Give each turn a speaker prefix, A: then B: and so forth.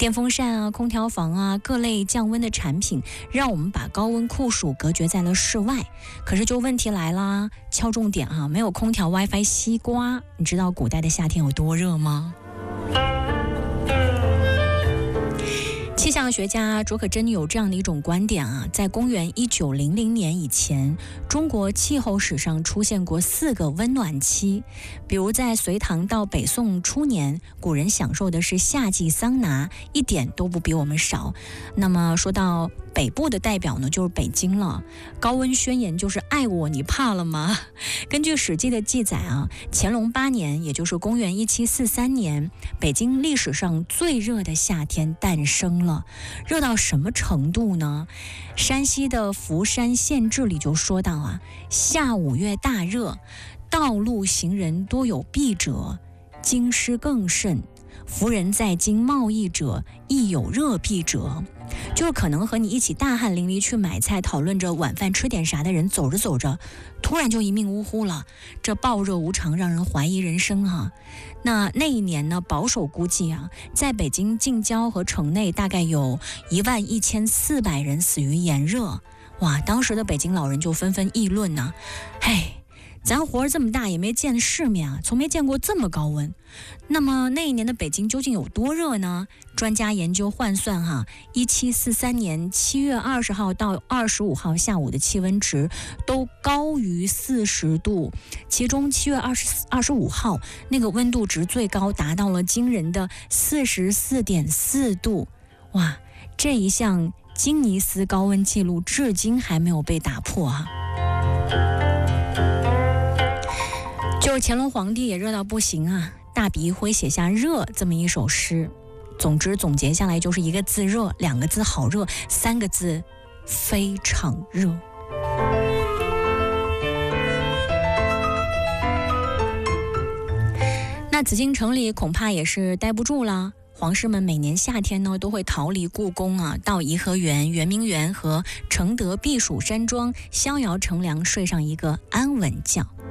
A: 电风扇啊、空调房啊、各类降温的产品，让我们把高温酷暑隔绝在了室外。可是就问题来啦，敲重点啊，没有空调、WiFi、西瓜，你知道古代的夏天有多热吗？气象学家卓可真有这样的一种观点啊，在公元1900年以前，中国气候史上出现过4个温暖期。比如在隋唐到北宋初年，古人享受的是夏季桑拿，一点都不比我们少。那么说到北部的代表呢，就是北京了。高温宣言就是爱我你怕了吗？根据史记的记载啊，乾隆8年，也就是公元1743年，北京历史上最热的夏天诞生了。热到什么程度呢？山西的福山县志里就说到啊，夏5月大热，道路行人多有避者，京师更甚。夫人在京贸易者，亦有热避者。就是可能和你一起大汗淋漓去买菜，讨论着晚饭吃点啥的人，走着走着突然就一命呜呼了。这暴热无常，让人怀疑人生啊。那一年呢，保守估计啊，在北京近郊和城内大概有11400人死于炎热。哇，当时的北京老人就纷纷议论呢，咱活着这么大也没见世面啊，从没见过这么高温。那么那一年的北京究竟有多热呢？专家研究换算1743年7月20号到25号下午的气温值都高于40度，其中7月25号那个温度值最高达到了惊人的44.4度。哇，这一项吉尼斯高温记录至今还没有被打破啊。就是乾隆皇帝也热到不行啊，大笔一挥写下热这么一首诗。总之总结下来就是1个字热，2个字好热，3个字非常热。那紫禁城里恐怕也是待不住了。皇室们每年夏天呢，都会逃离故宫啊，到颐和园、圆明园和承德避暑山庄逍遥乘凉，睡上一个安稳觉。